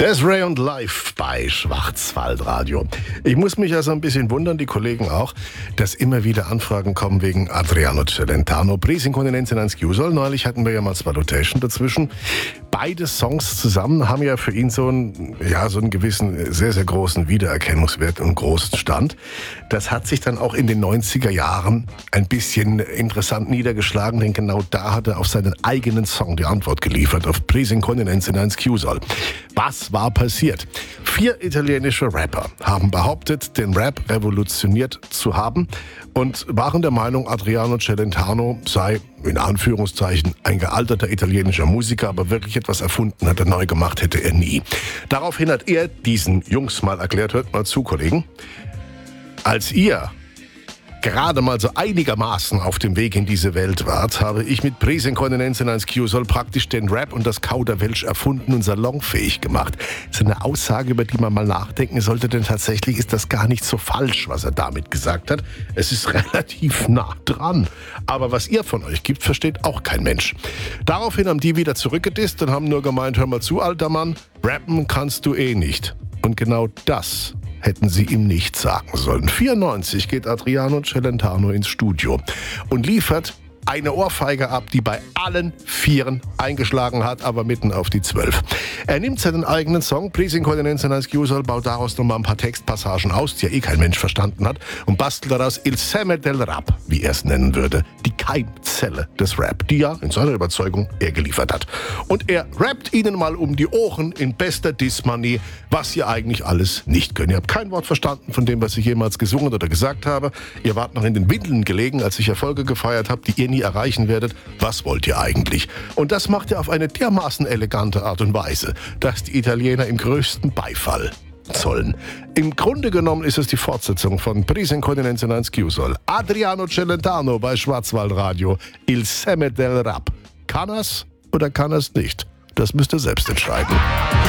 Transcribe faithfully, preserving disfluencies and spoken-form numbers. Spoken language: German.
Des'ree und Live bei Schwarzwaldradio. Ich muss mich ja so ein bisschen wundern, die Kollegen auch, dass immer wieder Anfragen kommen wegen Adriano Celentano. Prisinkontinenz in ein Excusal. Neulich hatten wir ja mal Salutation dazwischen. Beide Songs zusammen haben ja für ihn so einen, ja, so einen gewissen, sehr, sehr großen Wiedererkennungswert und großen Stand. Das hat sich dann auch in den neunziger Jahren ein bisschen interessant niedergeschlagen, denn genau da hat er auf seinen eigenen Song die Antwort geliefert, auf Prisinkontinenz in ein Excusal. Was war passiert? Vier italienische Rapper haben behauptet, den Rap revolutioniert zu haben und waren der Meinung, Adriano Celentano sei in Anführungszeichen ein gealterter italienischer Musiker, aber wirklich etwas erfunden hat er neu gemacht, hätte er nie. Daraufhin hat er diesen Jungs mal erklärt, hört mal zu, Kollegen, als ihr gerade mal so einigermaßen auf dem Weg in diese Welt wart, habe ich mit Prisinkontinenz in ein Excusal praktisch den Rap und das Kauderwelsch erfunden und salonfähig gemacht. Das ist eine Aussage, über die man mal nachdenken sollte, denn tatsächlich ist das gar nicht so falsch, was er damit gesagt hat. Es ist relativ nah dran. Aber was ihr von euch gibt, versteht auch kein Mensch. Daraufhin haben die wieder zurückgedisst und haben nur gemeint, hör mal zu, alter Mann, rappen kannst du eh nicht. Und genau das hätten sie ihm nicht sagen sollen. vierundneunzig geht Adriano Celentano ins Studio und liefert eine Ohrfeige ab, die bei allen Vieren eingeschlagen hat, aber mitten auf die Zwölf. Er nimmt seinen eigenen Song, Prisinkontinenz in ein Excusal, baut daraus nochmal ein paar Textpassagen aus, die ja eh kein Mensch verstanden hat, und bastelt daraus Il Seme del Rap, wie er es nennen würde, die Keimzelle des Rap, die ja in seiner Überzeugung er geliefert hat. Und er rappt ihnen mal um die Ohren in bester Dismanie, was ihr eigentlich alles nicht könnt. Ihr habt kein Wort verstanden von dem, was ich jemals gesungen oder gesagt habe. Ihr wart noch in den Windeln gelegen, als ich Erfolge gefeiert habe, die ihr nie erreichen werdet. Was wollt ihr eigentlich? Und das macht er auf eine dermaßen elegante Art und Weise, dass die Italiener im größten Beifall zollen. Im Grunde genommen ist es die Fortsetzung von Prisinkontinenz in ein Excusal. Adriano Celentano bei Schwarzwaldradio. Il Seme del Rap. Kann er's oder kann er's nicht? Das müsst ihr selbst entscheiden.